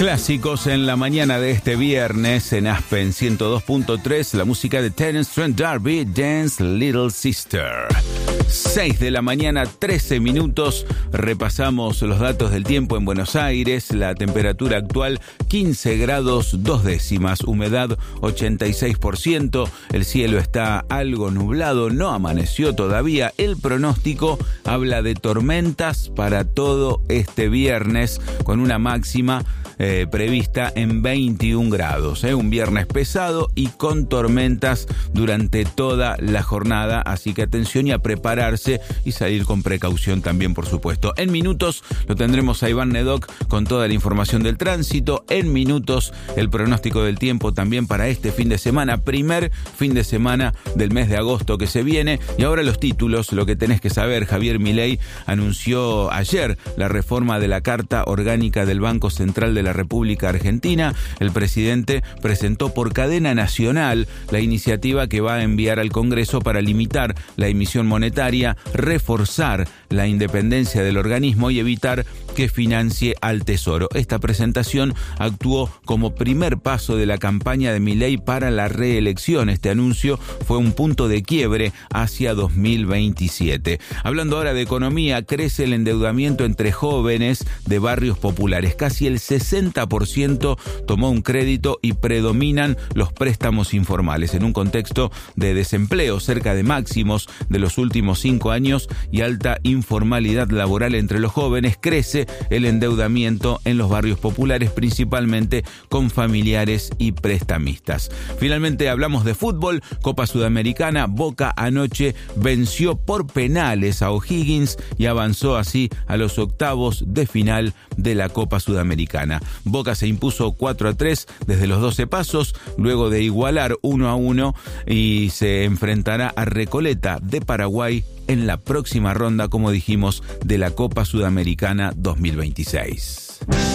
Clásicos en la mañana de este viernes en Aspen 102.3, la música de Terence Trent D'Arby, Dance Little Sister. 6 de la mañana, 13 minutos. Repasamos los datos del tiempo en Buenos Aires. La temperatura actual 15 grados 2 décimas, humedad 86%. El cielo está algo nublado, no amaneció todavía. El pronóstico habla de tormentas para todo este viernes, con una máxima prevista en 21 grados. Un viernes pesado y con tormentas durante toda la jornada, así que atención y a prepararse y salir con precaución también, por supuesto. En minutos lo tendremos a Iván Nedoc con toda la información del tránsito. En minutos el pronóstico del tiempo también para este fin de semana, primer fin de semana del mes de agosto que se viene. Y ahora los títulos, lo que tenés que saber. Javier Milei anunció ayer la reforma de la Carta Orgánica del Banco Central de la República Argentina. El presidente presentó por cadena nacional la iniciativa que va a enviar al Congreso para limitar la emisión monetaria, reforzar la independencia del organismo y evitar que financie al Tesoro. Esta presentación actuó como primer paso de la campaña de Milei para la reelección. Este anuncio fue un punto de quiebre hacia 2027. Hablando ahora de economía, crece el endeudamiento entre jóvenes de barrios populares. Casi el 60% tomó un crédito y predominan los préstamos informales en un contexto de desempleo cerca de máximos de los últimos 5 años y alta informalidad laboral entre los jóvenes. Crece el endeudamiento en los barrios populares, principalmente con familiares y prestamistas. Finalmente hablamos de fútbol. Copa Sudamericana. Boca anoche venció por penales a O'Higgins y avanzó así a los octavos de final de la Copa Sudamericana. Boca se impuso 4-3 desde los 12 pasos, luego de igualar 1-1 y se enfrentará a Recoleta de Paraguay en la próxima ronda, como dijimos, de la Copa Sudamericana 2026.